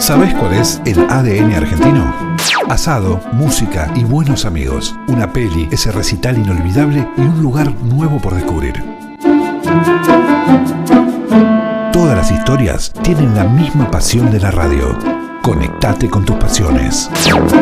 ¿Sabés cuál es el ADN argentino? Asado, música y buenos amigos. Una peli, ese recital inolvidable y un lugar nuevo por descubrir. Todas las historias tienen la misma pasión de la radio. Conectate con tus pasiones.